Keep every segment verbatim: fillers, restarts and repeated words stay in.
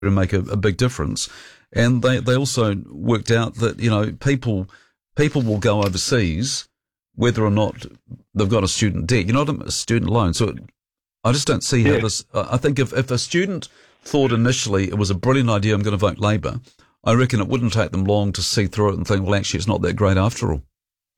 to make a, a big difference. And they, they also worked out that, you know, people people will go overseas whether or not they've got a student debt. You're not a student loan. So I just don't see how yeah. this, I think if, if a student thought initially it was a brilliant idea, I'm going to vote Labour, I reckon it wouldn't take them long to see through it and think, well, actually, it's not that great after all.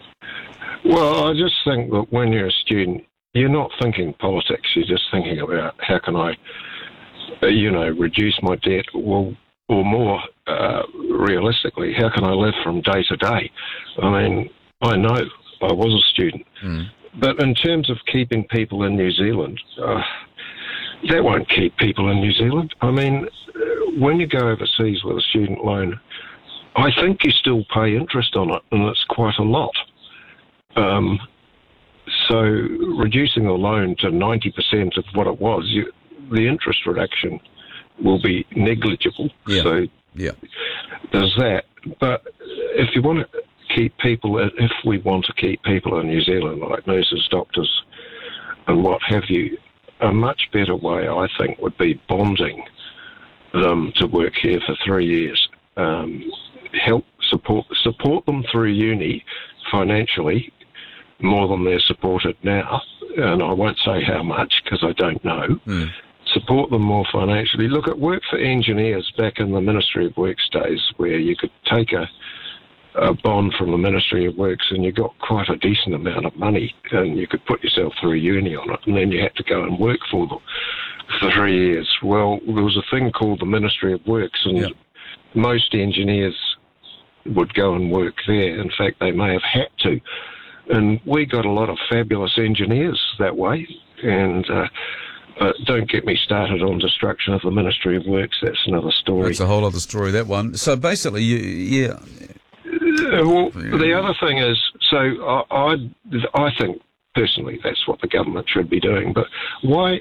Well, I just think that when you're a student, you're not thinking politics. You're just thinking about how can I, uh, you know, reduce my debt, or, or more uh, realistically, how can I live from day to day? I mean, I know I was a student. Mm. But in terms of keeping people in New Zealand, uh, that won't keep people in New Zealand. I mean, when you go overseas with a student loan, I think you still pay interest on it, and it's quite a lot. Um, so reducing the loan to ninety percent of what it was, you, the interest reduction will be negligible. Yeah. So yeah. there's that. But if you want to keep people, if we want to keep people in New Zealand, like nurses, doctors, and what have you, a much better way, I think, would be bonding them to work here for three years. Um, help support support them through uni financially more than they're supported now, and I won't say how much because I don't know. Mm. Support them more financially. Look, at work for engineers back in the Ministry of Works days, where you could take a, a bond from the Ministry of Works and you got quite a decent amount of money, and you could put yourself through uni on it, and then you had to go and work for them for three years. Well, there was a thing called the Ministry of Works, and yeah. most engineers would go and work there. In fact, they may have had to. And we got a lot of fabulous engineers that way. And uh, but don't get me started on destruction of the Ministry of Works. That's another story. That's a whole other story, that one. So basically, you, yeah. Uh, well, the other thing is, so I, I, I think personally that's what the government should be doing. But why,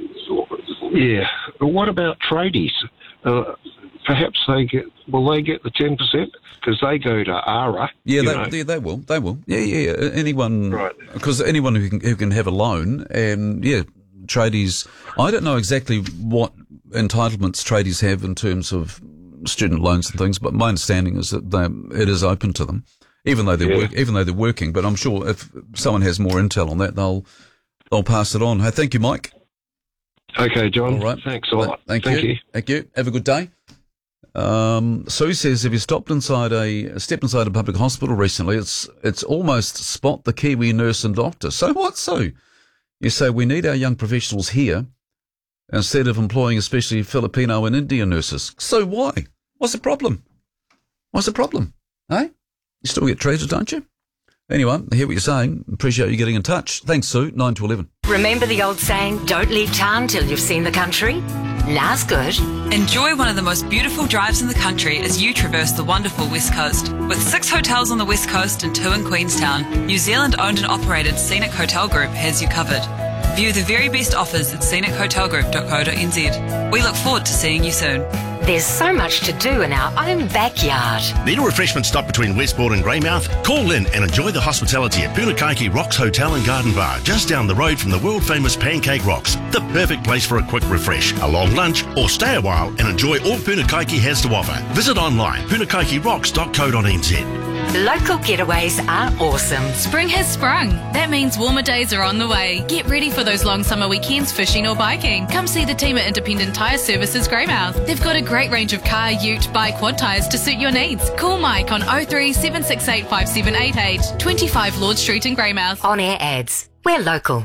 yeah, what about tradies? Uh, perhaps they get, will they get the ten percent? Because they go to A R A. Yeah, they, yeah, they will. They will. Yeah, yeah. yeah. Anyone, right? Because anyone who can who can have a loan, and yeah, tradies. I don't know exactly what entitlements tradies have in terms of student loans and things, but my understanding is that they, it is open to them, even though they're yeah. work, even though they're working. But I'm sure if someone has more intel on that, they'll they'll pass it on. Hey, thank you, Mike. Okay, John. All right. Thanks a lot. Thank, thank you. you. Thank you. Have a good day. Um, Sue says, if you stopped inside a stepped inside a public hospital recently, it's it's almost spot the Kiwi nurse and doctor. So what, Sue? You say we need our young professionals here instead of employing especially Filipino and Indian nurses. So why? What's the problem? What's the problem? Hey? You still get treated, don't you? Anyway, I hear what you're saying. Appreciate you getting in touch. Thanks, Sue. nine to eleven. Remember the old saying, don't leave town till you've seen the country? Now's good. Enjoy one of the most beautiful drives in the country as you traverse the wonderful West Coast. With six hotels on the West Coast and two in Queenstown, New Zealand-owned and operated Scenic Hotel Group has you covered. View the very best offers at scenic hotel group dot co dot n z. We look forward to seeing you soon. There's so much to do in our own backyard. Need a refreshment stop between Westport and Greymouth? Call in and enjoy the hospitality at Punakaiki Rocks Hotel and Garden Bar, just down the road from the world-famous Pancake Rocks. The perfect place for a quick refresh, a long lunch, or stay a while and enjoy all Punakaiki has to offer. Visit online, punakaiki rocks dot co dot n z. Local getaways are awesome. Spring has sprung. That means warmer days are on the way. Get ready for those long summer weekends fishing or biking. Come see the team at Independent Tyre Services Greymouth. They've got a great range of car, ute, bike, quad tyres to suit your needs. Call Mike on oh three seven six eight five seven eight eight, twenty-five Lord Street in Greymouth. On air ads. We're local.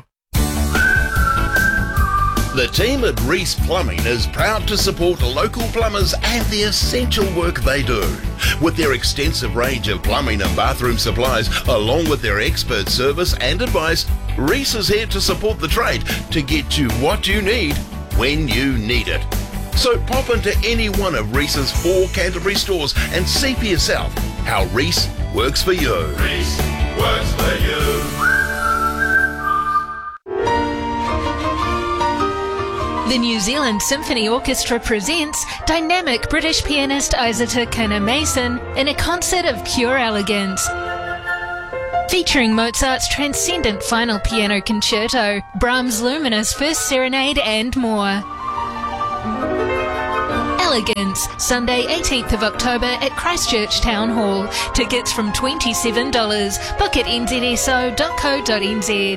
The team at Reese Plumbing is proud to support local plumbers and the essential work they do. With their extensive range of plumbing and bathroom supplies, along with their expert service and advice, Reese is here to support the trade to get you what you need when you need it. So pop into any one of Reese's four Canterbury stores and see for yourself how Reese works for you. Reese works for you. The New Zealand Symphony Orchestra presents dynamic British pianist Isata Kana-Mason in a concert of pure elegance. Featuring Mozart's transcendent final piano concerto, Brahms' luminous first serenade and more. Elegance, Sunday eighteenth of October at Christchurch Town Hall. Tickets from twenty-seven dollars. Book at n z s o dot co dot n z.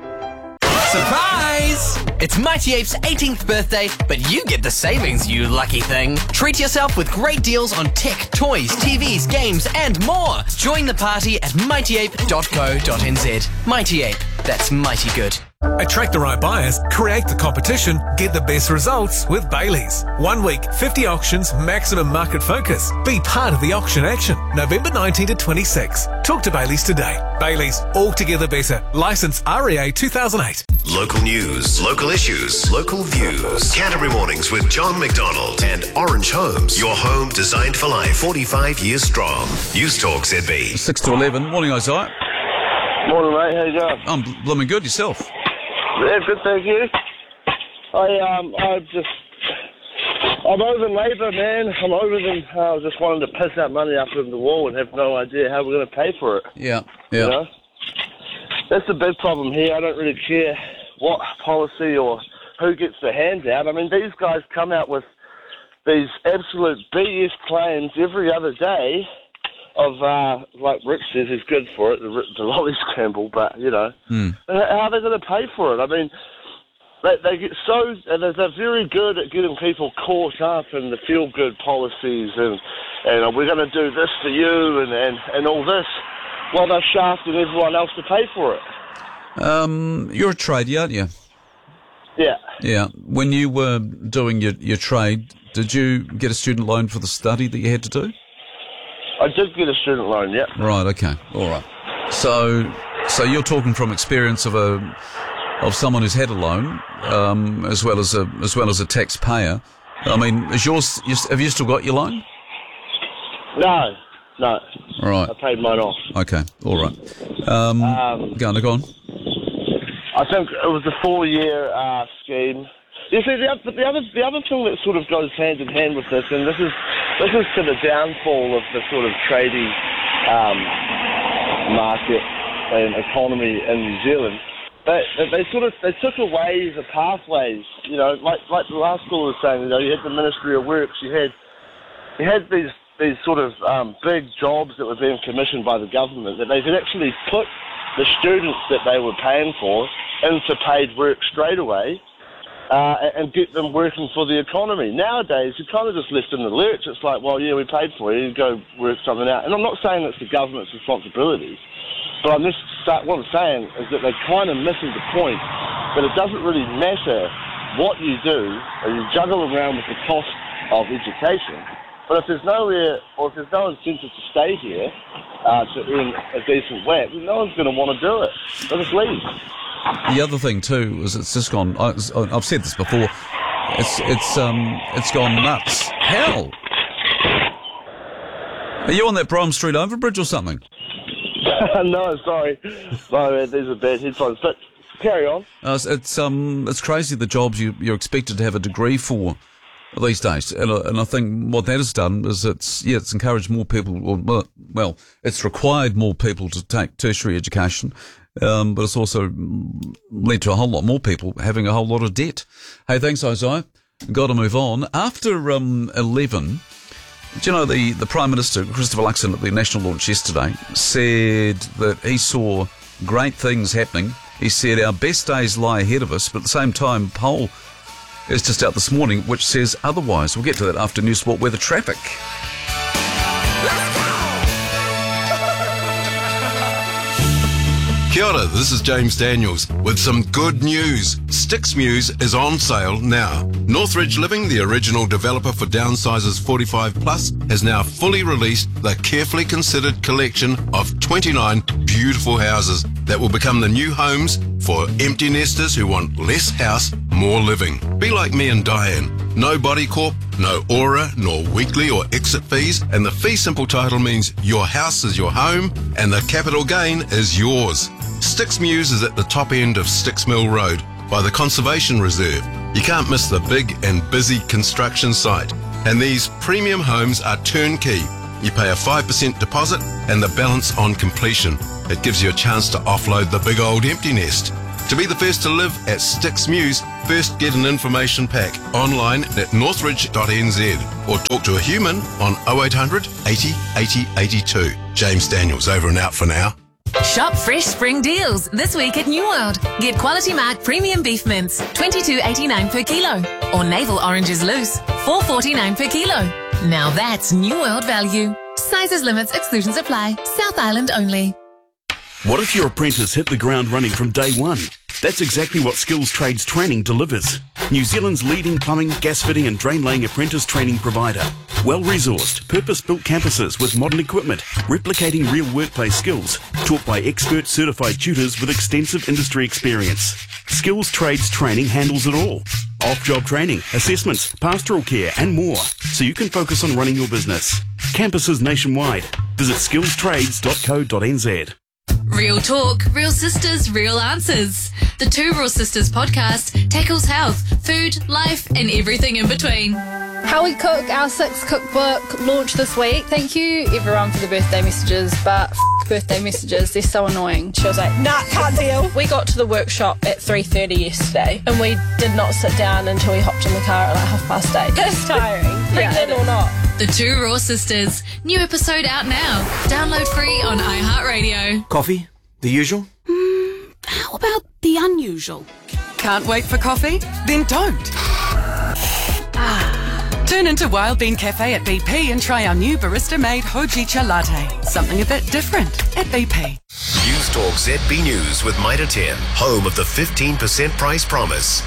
Surprise! It's Mighty Ape's eighteenth birthday, but you get the savings, you lucky thing. Treat yourself with great deals on tech, toys, T Vs, games, and more. Join the party at mighty ape dot co dot n z. Mighty Ape, that's mighty good. Attract the right buyers, create the competition, get the best results with Bailey's. One week, fifty auctions, maximum market focus. Be part of the auction action. November nineteenth to twenty-sixth. Talk to Bailey's today. Bailey's, altogether better. Licence R E A two thousand eight. Local news, local issues, local views. Canterbury Mornings with John McDonald and Orange Homes. Your home designed for life. forty-five years strong. News Talk Z B. six to eleven. Morning, Isaiah. Morning, mate. How you going? I'm blooming good. Yourself? Yeah, good, thank you. I um, I just, I'm over Labour, man. I'm over them. I was just wanting to piss that money up in the wall and have no idea how we're going to pay for it. Yeah, yeah. You know? That's the big problem here. I don't really care what policy or who gets the handout. I mean, these guys come out with these absolute B S claims every other day of, uh, like Rick says, he's good for it, the, the lolly scramble, but, you know, mm. how are they going to pay for it? I mean, they, they get so, and they're very good at getting people caught up in the feel-good policies and, and we're going to do this for you and, and, and all this, while they're shafting everyone else to pay for it. Um, you're a tradie, aren't you? Yeah. Yeah. When you were doing your, your trade, did you get a student loan for the study that you had to do? I did get a student loan, yeah. Right, okay, all right. So, so you're talking from experience of a of someone who's had a loan, um, as well as a as well as a taxpayer. I mean, is yours? Have you still got your loan? No, no. Right. I paid mine off. Okay, all right. Um, um, go on, go on. I think it was a four-year uh, scheme. You see, the, the other the other thing that sort of goes hand in hand with this, and this is this is to the downfall of the sort of tradie um, market and economy in New Zealand. They, they sort of they took away the pathways. You know, like like the last caller was saying. You know, you had the Ministry of Works. You had you had these these sort of um, big jobs that were being commissioned by the government that they could actually put the students that they were paying for into paid work straight away. Uh, and get them working for the economy. Nowadays, you're kind of just left in the lurch. It's like, well, yeah, we paid for it. You go work something out. And I'm not saying it's the government's responsibility, but I'm just what I'm saying is that they're kind of missing the point that it doesn't really matter what you do, or you juggle around with the cost of education. But if there's nowhere, or if there's no incentive to stay here uh, to earn a decent whack, no one's going to want to do it. They'll just leave. The other thing too is it's just gone. I've said this before. It's it's um it's gone nuts. Hell, are you on that Brougham Street overbridge or something? No, sorry, no, these are bad headphones. But carry on. Uh, it's, it's um it's crazy the jobs you you're expected to have a degree for these days, and uh, and I think what that has done is it's yeah it's encouraged more people. Or, well, it's required more people to take tertiary education. Um, but it's also led to a whole lot more people having a whole lot of debt. Hey, thanks, Isaiah. Got to move on. After um, eleven, do you know the, the Prime Minister, Christopher Luxon, at the national launch yesterday, said that he saw great things happening. He said our best days lie ahead of us, but at the same time, a poll is just out this morning which says otherwise. We'll get to that after News Sport Weather Traffic. Kia ora, this is James Daniels with some good news. Sticks Muse is on sale now. Northridge Living, the original developer for downsizers forty-five plus, has now fully released the carefully considered collection of twenty-nine beautiful houses that will become the new homes for empty nesters who want less house, more living. Be like me and Diane. No body corp, no aura, nor weekly or exit fees, and the fee simple title means your house is your home and the capital gain is yours. Sticks Muse is at the top end of Sticks Mill Road by the Conservation Reserve. You can't miss the big and busy construction site. And these premium homes are turnkey. You pay a five percent deposit and the balance on completion. It gives you a chance to offload the big old empty nest. To be the first to live at Sticks Muse, first get an information pack online at northridge dot n z or talk to a human on oh eight hundred eighty eighty eighty-two. James Daniels, over and out for now. Shop fresh spring deals this week at New World. Get Quality Mark Premium Beef Mince, twenty-two eighty-nine per kilo. Or Navel Oranges Loose, four forty-nine per kilo. Now that's New World value. Sizes, limits, exclusions apply. South Island only. What if your apprentice hit the ground running from day one? That's exactly what Skills Trades Training delivers. New Zealand's leading plumbing, gas fitting and drain laying apprentice training provider. Well-resourced, purpose-built campuses with modern equipment, replicating real workplace skills, taught by expert certified tutors with extensive industry experience. Skills Trades Training handles it all. Off-job training, assessments, pastoral care and more, so you can focus on running your business. Campuses nationwide. Visit skills trades dot co dot n z. Real talk, real sisters, real answers. The Two Raw Sisters podcast tackles health, food, life, and everything in between. How We Cook, our sixth cookbook, launched this week. Thank you, everyone, for the birthday messages, but f- birthday messages, they're so annoying. She was like, nah, can't deal. We got to the workshop at three thirty yesterday, and we did not sit down until we hopped in the car at like half past eight. It's tiring, pregnant or not. The Two Raw Sisters. New episode out now. Download free on iHeartRadio. Coffee? The usual? Mm, how about the unusual? Can't wait for coffee? Then don't. Ah. Turn into Wild Bean Cafe at B P and try our new barista-made Hojicha latte. Something a bit different at B P. News Talk Z B News with Mitre ten, home of the fifteen percent price promise.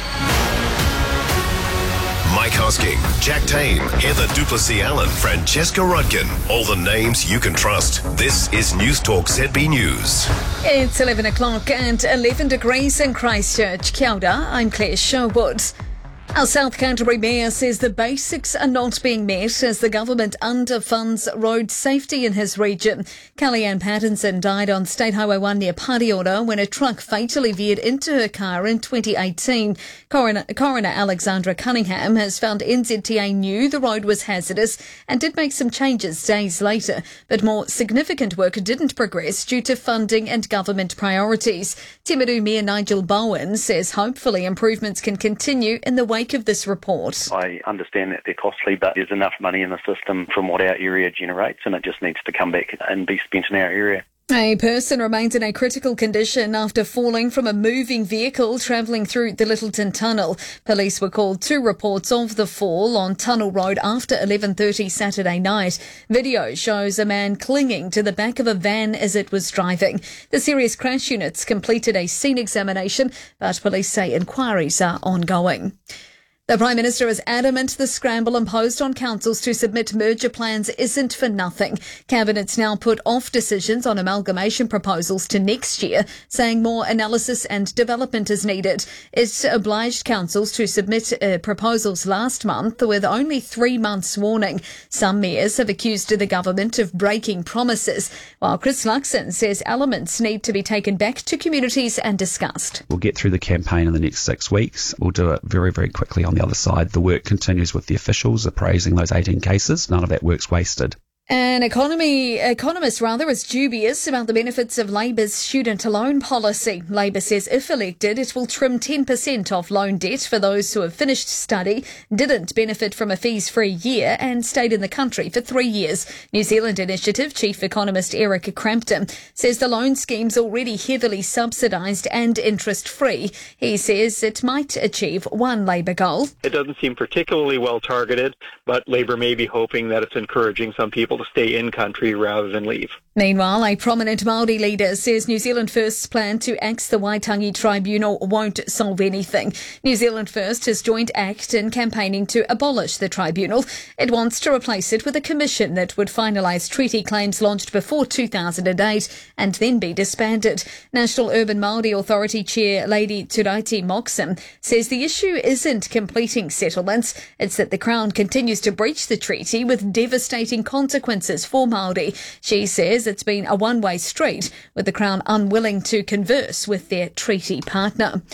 Mike Hosking, Jack Tame, Heather Duplessis-Allen, Francesca Rudkin. All the names you can trust. This is News Talk Z B News. It's eleven o'clock and eleven degrees in Christchurch. Kia ora, I'm Claire Sherwood. Our South Canterbury Mayor says the basics are not being met as the government underfunds road safety in his region. Kellyanne Pattinson died on State Highway one near Pariora when a truck fatally veered into her car in twenty eighteen. Coroner, Coroner Alexandra Cunningham has found N Z T A knew the road was hazardous and did make some changes days later, but more significant work didn't progress due to funding and government priorities. Timaru Mayor Nigel Bowen says hopefully improvements can continue in the wake of this report. I understand that they're costly, but there's enough money in the system from what our area generates, and it just needs to come back and be spent in our area. A person remains in a critical condition after falling from a moving vehicle travelling through the Littleton Tunnel. Police were called to reports of the fall on Tunnel Road after eleven thirty Saturday night. Video shows a man clinging to the back of a van as it was driving. The serious crash units completed a scene examination, but police say inquiries are ongoing. The Prime Minister is adamant the scramble imposed on councils to submit merger plans isn't for nothing. Cabinet's now put off decisions on amalgamation proposals to next year, saying more analysis and development is needed. It obliged councils to submit uh, proposals last month with only three months' warning. Some mayors have accused the government of breaking promises, while Chris Luxon says elements need to be taken back to communities and discussed. We'll get through the campaign in the next six weeks. We'll do it very, very quickly on the other side. The work continues with the officials appraising those eighteen cases. None of that work's wasted. An economy economist rather is dubious about the benefits of Labour's student loan policy. Labour says if elected, it will trim ten percent off loan debt for those who have finished study, didn't benefit from a fees-free year and stayed in the country for three years. New Zealand Initiative Chief Economist Eric Crampton says the loan scheme's already heavily subsidised and interest-free. He says it might achieve one Labour goal. It doesn't seem particularly well targeted, but Labour may be hoping that it's encouraging some people to stay in country rather than leave. Meanwhile, a prominent Māori leader says New Zealand First's plan to axe the Waitangi Tribunal won't solve anything. New Zealand First has joined ACT in campaigning to abolish the tribunal. It wants to replace it with a commission that would finalise treaty claims launched before two thousand eight and then be disbanded. National Urban Māori Authority Chair Lady Turaiti Moxon says the issue isn't completing settlements, it's that the Crown continues to breach the treaty with devastating consequences for Māori. She says it's been a one-way street, with the Crown unwilling to converse with their treaty partner.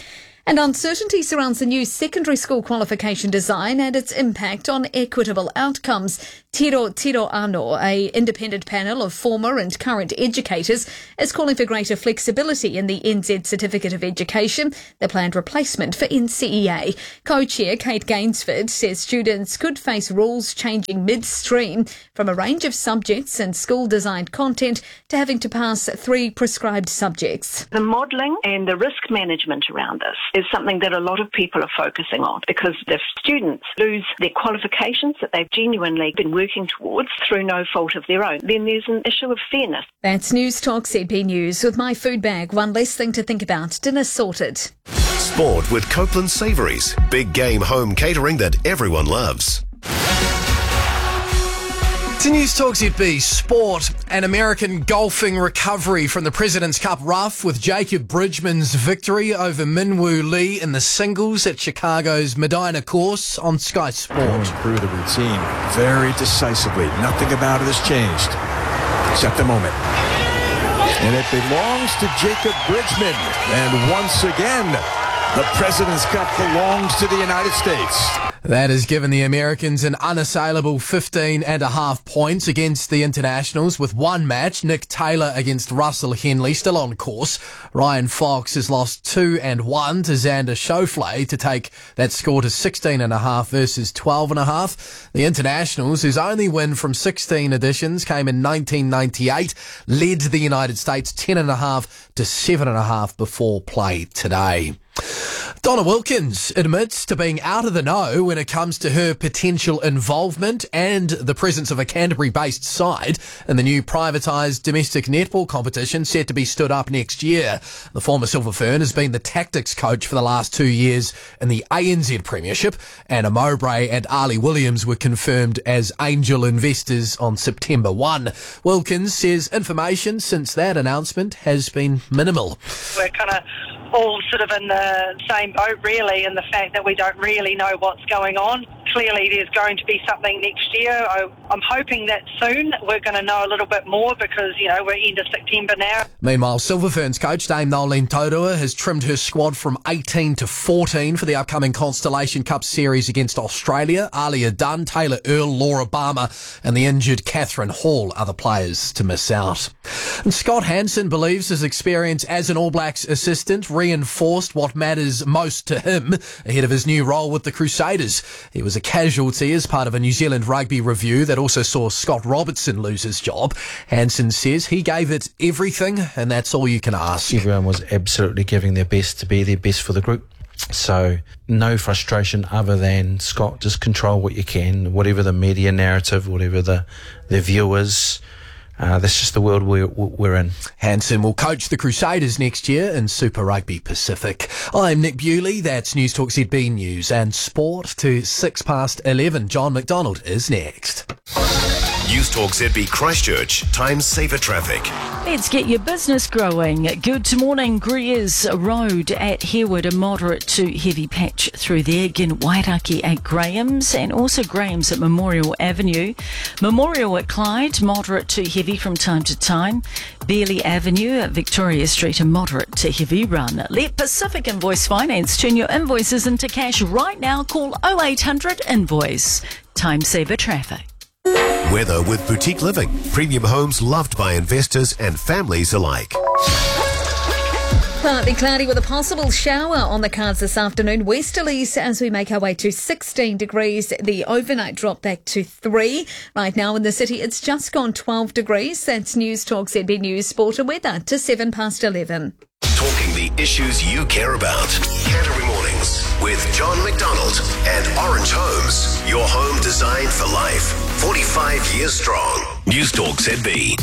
And uncertainty surrounds the new secondary school qualification design and its impact on equitable outcomes. Tiro Tiro Ano, a independent panel of former and current educators, is calling for greater flexibility in the N Z Certificate of Education, the planned replacement for N C E A. Co-chair Kate Gainsford says students could face rules changing midstream from a range of subjects and school-designed content to having to pass three prescribed subjects. The modelling and the risk management around this is something that a lot of people are focusing on, because if students lose their qualifications that they've genuinely been working towards through no fault of their own, then there's an issue of fairness. That's News Talk Z B News with My Food Bag. One less thing to think about. Dinner sorted. Sport with Copeland Savouries. Big game home catering that everyone loves. To News Talk Z B, sport and American golfing recovery from the President's Cup rough with Jacob Bridgman's victory over Minwoo Lee in the singles at Chicago's Medina course on Sky Sport. Going through the routine very decisively. Nothing about it has changed except the moment. And it belongs to Jacob Bridgman. And once again, the President's Cup belongs to the United States. That has given the Americans an unassailable fifteen and a half points against the internationals, with one match, Nick Taylor against Russell Henley, still on course. Ryan Fox has lost two and one to Xander Schauffele to take that score to sixteen and a half versus twelve and a half. The internationals, whose only win from sixteen editions came in nineteen ninety-eight, led the United States ten and a half to seven and a half before play today. Donna Wilkins admits to being out of the know when it comes to her potential involvement and the presence of a Canterbury-based side in the new privatised domestic netball competition set to be stood up next year. The former Silver Fern has been the tactics coach for the last two years in the A N Z Premiership. Anna Mowbray and Ali Williams were confirmed as angel investors on September first. Wilkins says information since that announcement has been minimal. We're kind of all sort of in the same boat, really, in the fact that we don't really know what's going on. Clearly there's going to be something next year. I, I'm hoping that soon we're going to know a little bit more, because, you know, we're end of September now. Meanwhile, Silver Ferns coach Dame Nolene Taurua has trimmed her squad from eighteen to fourteen for the upcoming Constellation Cup series against Australia. Alia Dunn, Taylor Earl, Laura Barmer and the injured Catherine Hall are the players to miss out. And Scott Hansen believes his experience as an All Blacks assistant reinforced what matters most to him ahead of his new role with the Crusaders. He was a casualty as part of a New Zealand rugby review that also saw Scott Robertson lose his job. Hansen says he gave it everything, and that's all you can ask. Everyone was absolutely giving their best to be their best for the group. So no frustration other than, Scott, just control what you can, whatever the media narrative, whatever the, the viewers. Uh, that's just the world we're, we're in. Hansen will coach the Crusaders next year in Super Rugby Pacific. I'm Nick Bewley. That's News Talk Z B News and Sport to six past eleven. John McDonald is next. News Talk Z B Christchurch, time saver traffic. Let's get your business growing. Good morning. Greers Road at Harewood, a moderate to heavy patch through there. Again, Wairaki at Graham's and also Graham's at Memorial Avenue. Memorial at Clyde, moderate to heavy from time to time. Bearley Avenue at Victoria Street, a moderate to heavy run. Let Pacific Invoice Finance turn your invoices into cash right now. Call oh eight hundred invoice. Time saver traffic. Weather with Boutique Living. Premium homes loved by investors and families alike. Partly cloudy with a possible shower on the cards this afternoon. Westerlies as we make our way to sixteen degrees. The overnight drop back to three. Right now in the city, it's just gone twelve degrees. That's News Talk Z B News Sport and Weather to seven past eleven. Talking the issues you care about. Canterbury Mornings with John McDonald and Orange Homes. Your home designed for life. forty-five years strong. News Talk Z B.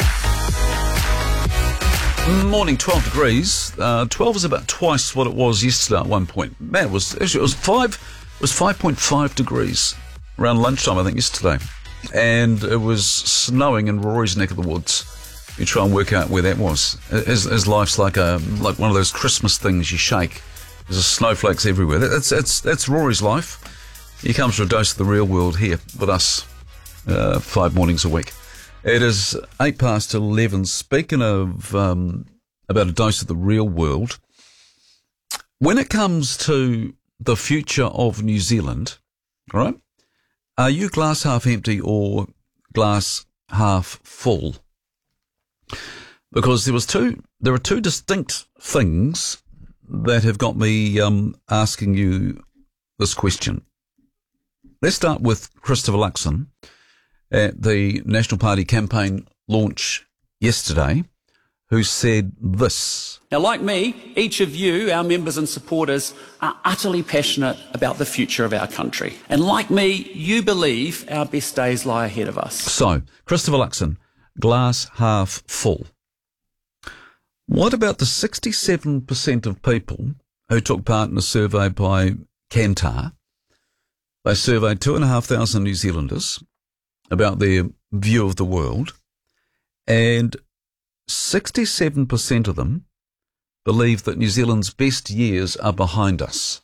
Morning, twelve degrees. Uh, twelve is about twice what it was yesterday at one point. Man, it was actually it was five. It was five point five degrees around lunchtime, I think, yesterday, and it was snowing in Rory's neck of the woods. You try and work out where that was. His, his life's like a like one of those Christmas things you shake. There's snowflakes everywhere. That's that's that's Rory's life. He comes for a dose of the real world here with us, uh, five mornings a week. It is eight past eleven. Speaking of um, about a dose of the real world, when it comes to the future of New Zealand, all right, are you glass half empty or glass half full? Because there was two, there are two distinct things that have got me um, asking you this question. Let's start with Christopher Luxon at the National Party campaign launch yesterday, who said this. Now, like me, each of you, our members and supporters, are utterly passionate about the future of our country. And like me, you believe our best days lie ahead of us. So, Christopher Luxon, glass half full. What about the sixty-seven percent of people who took part in a survey by Kantar? They surveyed two and a half thousand New Zealanders about their view of the world, and sixty-seven percent of them believe that New Zealand's best years are behind us.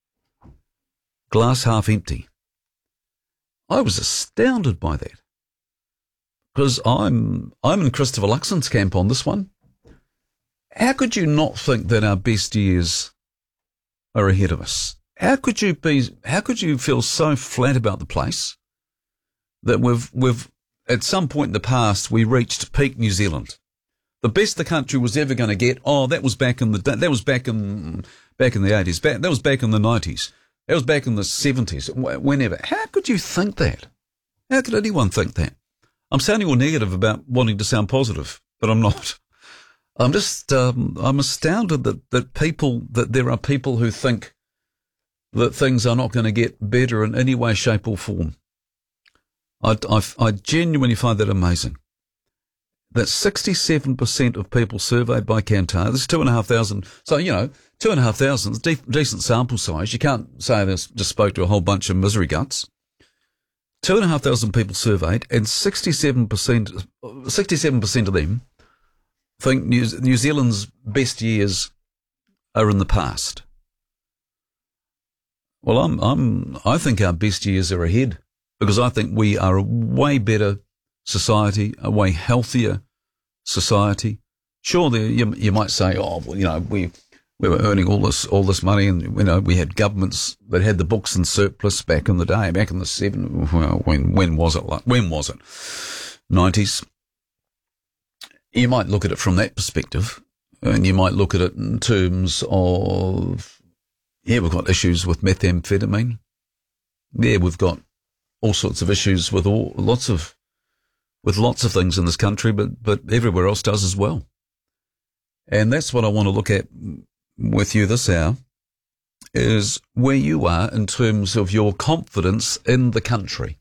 Glass half empty. I was astounded by that, because I'm I'm in Christopher Luxon's camp on this one. How could you not think that our best years are ahead of us? How could you be? How could you feel so flat about the place that we've we've at some point in the past we reached peak New Zealand, the best the country was ever going to get? Oh, that was back in the that was back in back in the eighties. Back that was back in the nineties. That was back in the seventies. Whenever. How could you think that? How could anyone think that? I'm sounding all negative about wanting to sound positive, but I'm not. I'm just, um, I'm astounded that, that people, that there are people who think that things are not going to get better in any way, shape or form. I, I, I genuinely find that amazing. That sixty-seven percent of people surveyed by Kantar, there's two and a half thousand, so, you know, two and a half thousand is de- decent sample size. You can't say this just spoke to a whole bunch of misery guts. Two and a half thousand people surveyed, and sixty-seven percent, sixty-seven percent of them think New, New Zealand's best years are in the past. Well, I'm, I'm, I think our best years are ahead, because I think we are a way better society, a way healthier society. Sure, there, you, you might say, oh, well, you know, we we were earning all this all this money, and you know, we had governments that had the books in surplus back in the day, back in the seven. Well, when when was it? Like when was it? Nineties. You might look at it from that perspective, and you might look at it in terms of, yeah, we've got issues with methamphetamine. Yeah, we've got all sorts of issues with all lots of with lots of things in this country, but but everywhere else does as well. And that's what I want to look at with you this hour, is where you are in terms of your confidence in the country.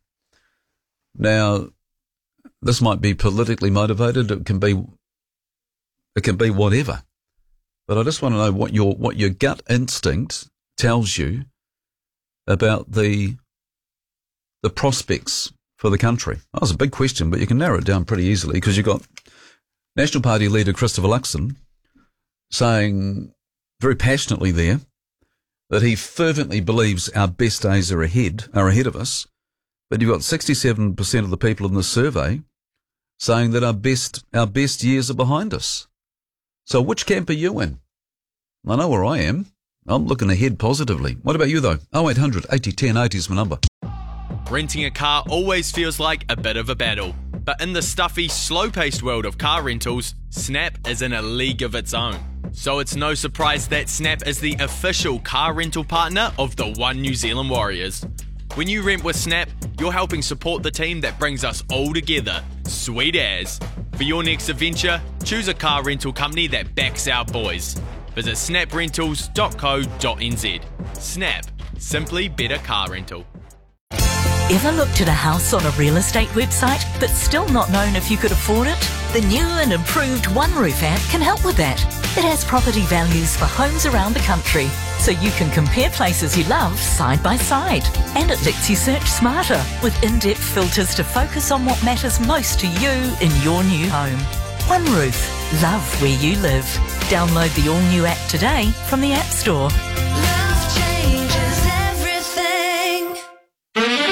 Now, this might be politically motivated. It can be, it can be whatever. But I just want to know what your what your gut instinct tells you about the the prospects for the country. That was a big question, but you can narrow it down pretty easily, because you've got National Party leader Christopher Luxon saying very passionately there that he fervently believes our best days are ahead, are ahead of us. But you've got sixty-seven percent of the people in the survey saying that our best, our best years are behind us. So which camp are you in? I know where I am. I'm looking ahead positively. What about you though? oh eight hundred eighty ten eighty is my number. Renting a car always feels like a bit of a battle. But in the stuffy, slow-paced world of car rentals, Snap is in a league of its own. So it's no surprise that Snap is the official car rental partner of the One New Zealand Warriors. When you rent with Snap, you're helping support the team that brings us all together. Sweet as. For your next adventure, choose a car rental company that backs our boys. Visit snap rentals dot co dot n z. Snap. Simply better car rental. Ever looked at a house on a real estate website but still not known if you could afford it? The new and improved OneRoof app can help with that. It has property values for homes around the country, so you can compare places you love side by side. And it lets you search smarter with in-depth filters to focus on what matters most to you in your new home. OneRoof. Love where you live. Download the all-new app today from the App Store. For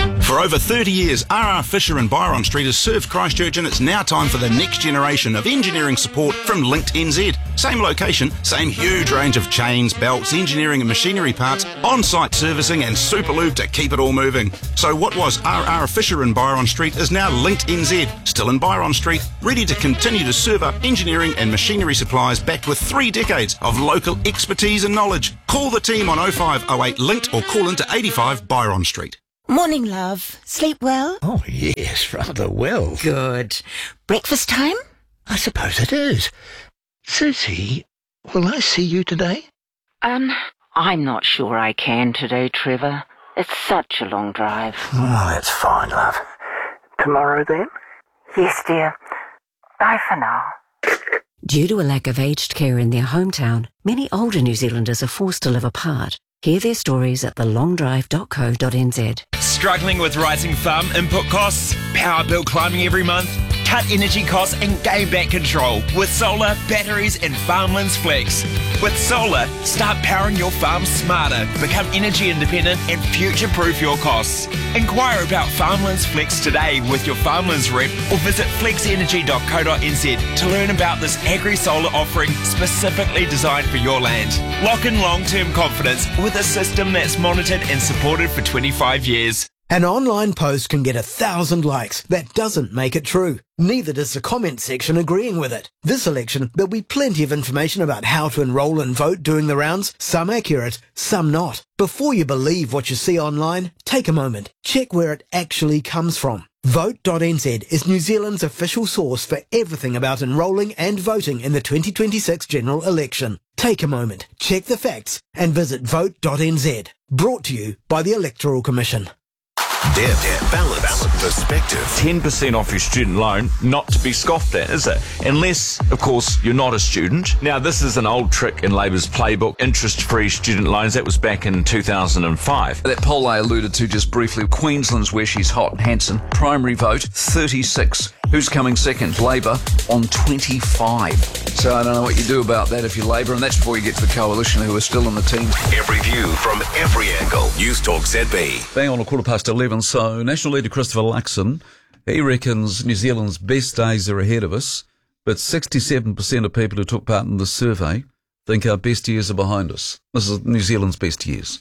over thirty years, R R Fisher and Byron Street has served Christchurch, and it's now time for the next generation of engineering support from Linked N Z. Same location, same huge range of chains, belts, engineering and machinery parts, on-site servicing and super lube to keep it all moving. So what was R R Fisher and Byron Street is now Linked N Z, still in Byron Street, ready to continue to serve up engineering and machinery supplies backed with three decades of local expertise and knowledge. Call the team on oh five oh eight Linked or call into eighty-five Byron Street. Morning, love. Sleep well? Oh, yes, rather well. Good. Breakfast time? I suppose it is. Susie, will I see you today? Um, I'm not sure I can today, Trevor. It's such a long drive. Oh, that's fine, love. Tomorrow, then? Yes, dear. Bye for now. Due to a lack of aged care in their hometown, many older New Zealanders are forced to live apart. Hear their stories at the long drive dot co dot n z. Struggling with rising farm input costs? Power bill climbing every month? Cut energy costs and gain back control with solar, batteries and Farmlands Flex. With solar, start powering your farm smarter, become energy independent and future-proof your costs. Inquire about Farmlands Flex today with your Farmlands rep or visit flex energy dot co dot n z to learn about this agri-solar offering specifically designed for your land. Lock in long-term confidence with a system that's monitored and supported for twenty-five years. An online post can get a thousand likes. That doesn't make it true. Neither does the comment section agreeing with it. This election, there'll be plenty of information about how to enrol and vote doing the rounds, some accurate, some not. Before you believe what you see online, take a moment. Check where it actually comes from. vote dot n z is New Zealand's official source for everything about enrolling and voting in the twenty twenty-six general election. Take a moment, check the facts, and visit vote dot n z. Brought to you by the Electoral Commission. Deb, Deb, balance, balance, perspective. ten percent off your student loan, not to be scoffed at, is it? Unless, of course, you're not a student. Now, this is an old trick in Labour's playbook, interest-free student loans. That was back in two thousand five. That poll I alluded to just briefly, Queensland's where she's hot. Hanson, primary vote, thirty-six. Who's coming second? Labour on twenty-five. So I don't know what you do about that if you're Labour, and that's before you get to the coalition who are still in the team. Every view from every angle. News Talk Z B. Bang on a quarter past eleven. So National Leader Christopher Luxon, he reckons New Zealand's best days are ahead of us, but sixty-seven percent of people who took part in the survey think our best years are behind us. This is New Zealand's best years.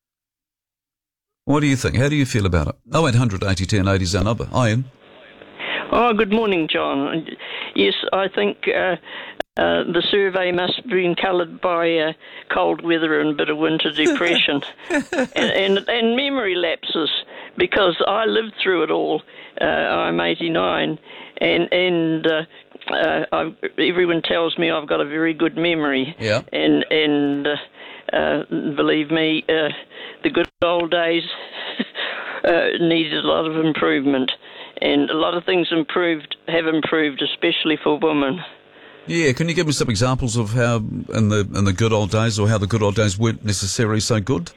What do you think? How do you feel about it? oh eight hundred eighty ten eighty is our number. Ian? Oh, good morning, John. Yes, I think uh, uh, the survey must have been coloured by uh, cold weather and a bit of winter depression and, and, and memory lapses, because I lived through it all. Uh, I'm eighty-nine, and and uh, uh, I've, everyone tells me I've got a very good memory. Yeah. And and uh, uh, believe me, uh, the good old days uh, needed a lot of improvement. And a lot of things improved, have improved, especially for women. Yeah, can you give me some examples of how in the in the good old days, or how the good old days weren't necessarily so good?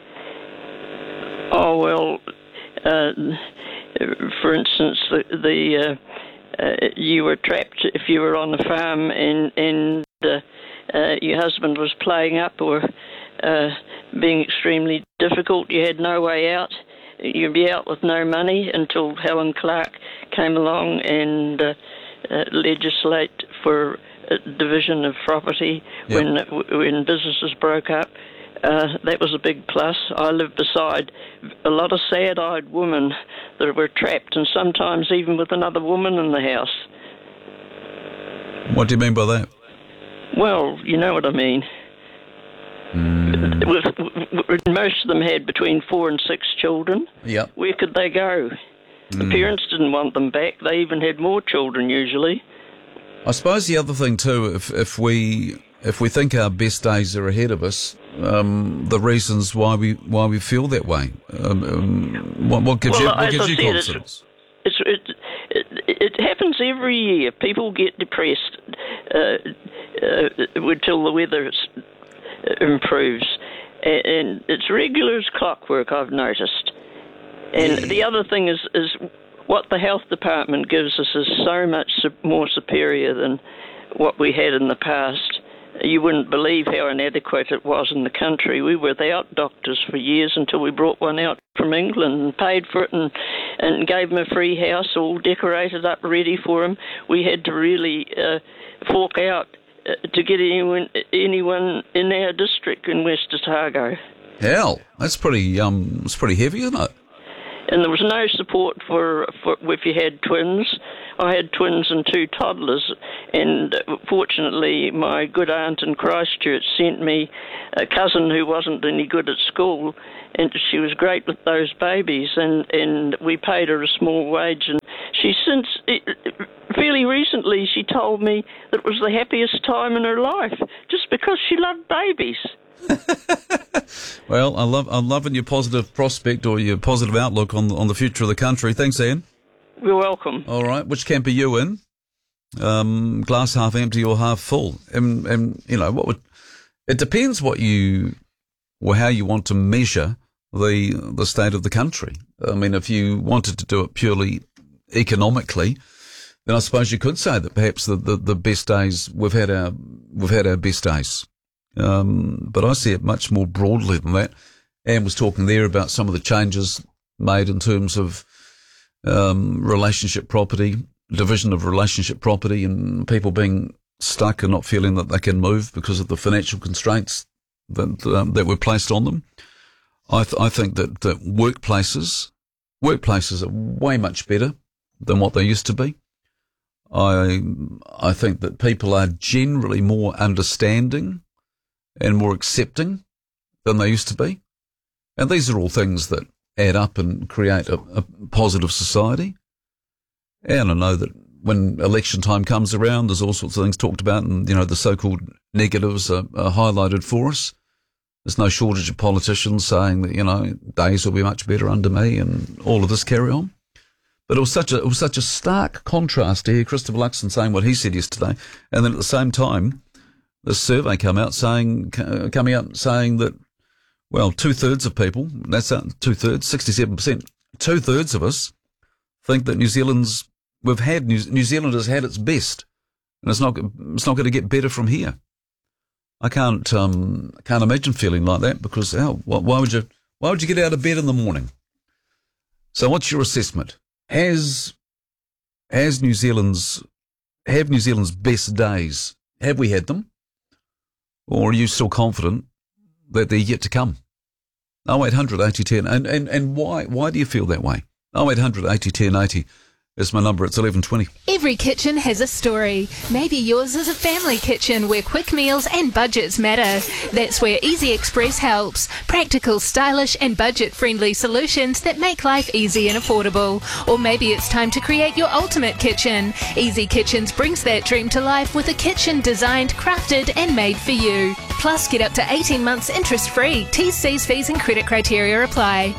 Oh, well, uh, for instance, the, the uh, uh, you were trapped if you were on the farm and, and uh, uh, your husband was playing up or uh, being extremely difficult. You had no way out. You'd be out with no money until Helen Clark came along and uh, uh, legislate for a division of property. Yep. when when businesses broke up. Uh, that was a big plus. I lived beside a lot of sad-eyed women that were trapped, and sometimes even with another woman in the house. What do you mean by that? Well, you know what I mean. Mm. With, most of them had between four and six children. Yep. Where could they go? The Mm. parents didn't want them back. They even had more children usually. I suppose the other thing too, if if we if we think our best days are ahead of us, um, the reasons why we why we feel that way. Um, um, what, what gives well, you what as gives I you said, confidence? It's, it's, it, it, it happens every year. People get depressed uh, uh, until the weather is, uh, improves, and, and it's regular as clockwork, I've noticed. And the other thing is, is what the health department gives us is so much su- more superior than what we had in the past. you wouldn't believe how inadequate it was in the country. We were without doctors for years until we brought one out from England and paid for it and, and gave him a free house, all decorated up, ready for him. We had to really uh, fork out uh, to get anyone, anyone in our district in West Otago. Hell, that's pretty, um, it's pretty heavy, isn't it? And there was no support for, for if you had twins. I had twins and two toddlers, and fortunately my good aunt in Christchurch sent me a cousin who wasn't any good at school, and she was great with those babies, and, and we paid her a small wage, and she since, fairly recently, she told me that it was the happiest time in her life, just because she loved babies. Well, I love I'm loving your positive prospect or your positive outlook on on the future of the country. Thanks, Ian. You're welcome. All right, which camp are you in? Um, glass half empty or half full? And and you know what would it depends what you or how you want to measure the the state of the country. I mean, if you wanted to do it purely economically, then I suppose you could say that perhaps the, the, the best days we've had our we've had our best days. Um, but I see it much more broadly than that. Anne was talking there about some of the changes made in terms of um, relationship property, division of relationship property, and people being stuck and not feeling that they can move because of the financial constraints that um, that were placed on them. I, th- I think that, that workplaces workplaces are way much better than what they used to be. I I think that people are generally more understanding and more accepting than they used to be. And these are all things that add up and create a, a positive society. And I know that when election time comes around, there's all sorts of things talked about, and, you know, the so-called negatives are, are highlighted for us. There's no shortage of politicians saying that, you know, days will be much better under me and all of this carry on. But it was such a, it was such a stark contrast to hear Christopher Luxon saying what he said yesterday. And then at the same time, this survey come out saying, coming out saying that, well, two thirds of people, that's two thirds, sixty-seven percent, two thirds of us think that New Zealand's, we've had, New, New Zealand has had its best, and it's not, it's not going to get better from here. I can't, um, can't imagine feeling like that because, oh, why would you, why would you get out of bed in the morning? So what's your assessment? Has, has New Zealand's, have New Zealand's best days, have we had them? Or are you still confident that they're yet to come? oh eight hundred eighty ten. And, and, and why, why do you feel that way? oh eight hundred eighty ten eighty is my number. It's eleven twenty. Every kitchen has a story. Maybe yours is a family kitchen where quick meals and budgets matter. That's where Easy Express helps. Practical, stylish and budget-friendly solutions that make life easy and affordable. Or maybe it's time to create your ultimate kitchen. Easy Kitchens brings that dream to life with a kitchen designed, crafted and made for you. Plus, get up to eighteen months interest-free. T's, C's, fees and credit criteria apply.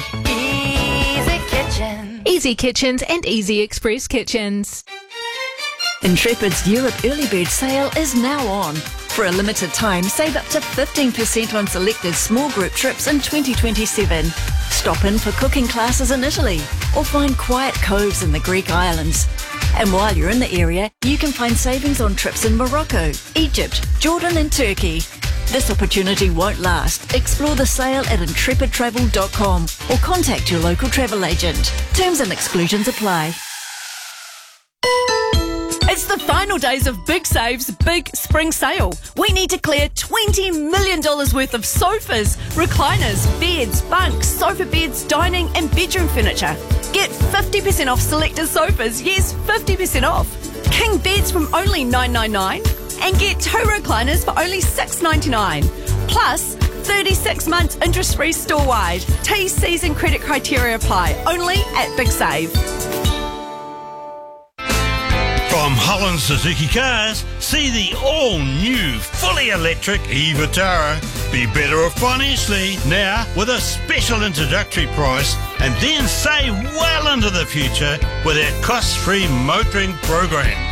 Easy Kitchen. Easy Kitchens and Easy Express Kitchens. Intrepid's Europe Early Bird Sale is now on. For a limited time, save up to fifteen percent on selected small group trips in twenty twenty-seven. Stop in for cooking classes in Italy or find quiet coves in the Greek islands. And while you're in the area, you can find savings on trips in Morocco, Egypt, Jordan and Turkey. This opportunity won't last. Explore the sale at intrepid travel dot com or contact your local travel agent. Terms and exclusions apply. It's the final days of Big Save's big spring sale. We need to clear twenty million dollars worth of sofas, recliners, beds, bunks, sofa beds, dining and bedroom furniture. Get fifty percent off selected sofas, yes, fifty percent off. King beds from only nine ninety-nine and get two recliners for only six ninety-nine. Plus, thirty-six months interest-free store-wide. T's, C's and credit criteria apply. Only at Big Save. From Holland Suzuki Cars, see the all-new, fully electric e-Vitara. Be better off financially now with a special introductory price and then save well into the future with our cost-free motoring program.